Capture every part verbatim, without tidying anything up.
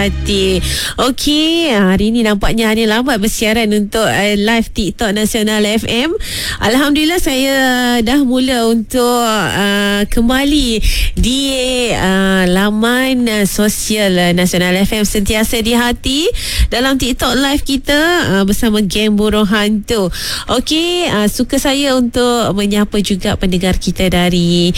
Hati. Okey, hari ni nampaknya hari lambat bersiaran untuk uh, live TikTok Nasional F M. Alhamdulillah saya dah mula untuk uh, kembali di uh, laman uh, sosial uh, Nasional F M, sentiasa di hati dalam TikTok live kita uh, bersama geng Burung Hantu. Okey, uh, suka saya untuk menyapa juga pendengar kita dari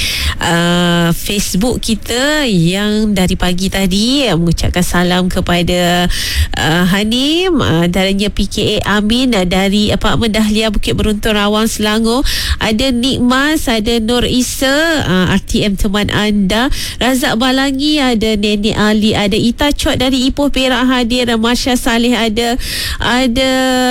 uh, Facebook kita yang dari pagi tadi uh, mengucapkan salam kepada uh, Hanim, uh, antaranya P K A Amin uh, dari Apartmen Dahlia Bukit Beruntun Rawang Selangor, ada Nikmas, ada Nur Isa, uh, R T M teman anda, Razak Balangi, ada Nenek Ali, ada Ita Chot dari Ipoh Perak hadir, Masya Saleh ada, ada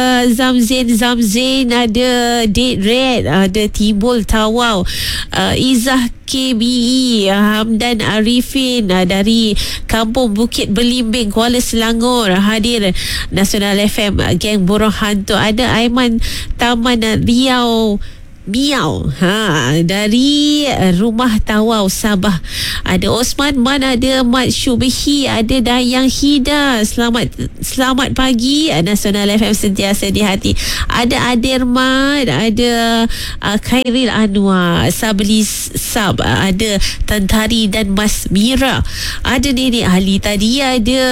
Zamzin Zamzin, ada Date Red, ada Tibul Tawau, uh, Izzah K B E, Hamdan Arifin uh, dari Kampung Bukit Belimbing, Kuala Selangor hadir Nasional F M, uh, geng Burung Hantu. Ada Aiman Taman uh, Riau Miau ha, dari Rumah Tawau Sabah, ada Osman Man, ada Mat Syubihi, ada Dayang Hida. Selamat selamat pagi, Nasional F M sentiasa di hati. Ada Adirman, ada uh, Khairil Anwar, Sabli Sab, ada Tantari dan Mas Mira, ada Nenek Ali tadi, ada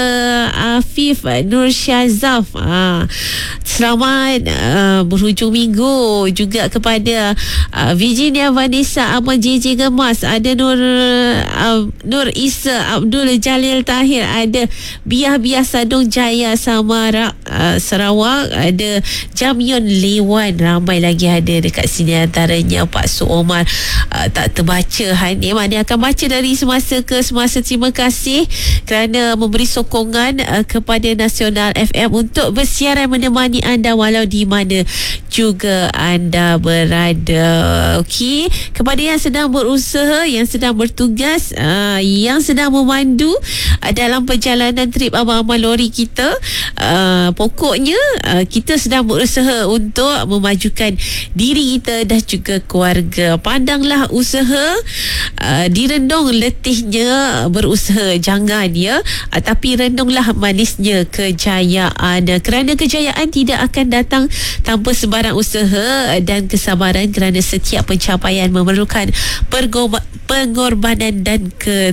Afif Nur Syazaf. Ha, selamat uh, berhujung minggu juga kepada Uh, Virginia Vanessa, Abang J J Gemas, ada Nur uh, Nur Isa, Abdul Jalil Tahir, ada Biah-Biah Sadong Jaya Samara, uh, Sarawak, ada Jamyon Lewan, ramai lagi ada dekat sini, antaranya Pak Su Omar. Uh, tak terbaca Hanim, dia akan baca dari semasa ke semasa. Terima kasih kerana memberi sokongan uh, kepada Nasional F M untuk bersiaran menemani anda walau di mana juga anda berada. Okey, kepada yang sedang berusaha, yang sedang bertugas, uh, yang sedang memandu uh, dalam perjalanan trip abang-abang lori kita, uh, pokoknya uh, kita sedang berusaha untuk memajukan diri kita dan juga keluarga. Pandanglah usaha, uh, direndung letihnya berusaha, jangan ya, uh, tapi rendunglah manisnya kejayaan, kerana kejayaan tidak akan datang tanpa sebarang usaha dan kesabaran, kerana setiap pencapaian memerlukan pengorbanan dan ke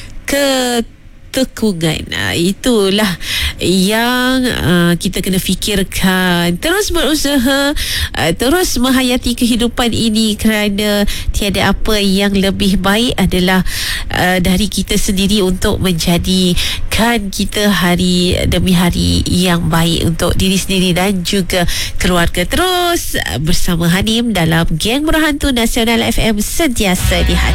ketekungan. Nah, itulah yang uh, kita kena fikirkan. Terus berusaha, uh, terus menghayati kehidupan ini, kerana tiada apa yang lebih baik adalah uh, dari kita sendiri untuk menjadikan kita hari demi hari yang baik untuk diri sendiri dan juga keluarga. Terus uh, bersama Hanim dalam geng Burung Hantu Nasional F M, sentiasa di hati.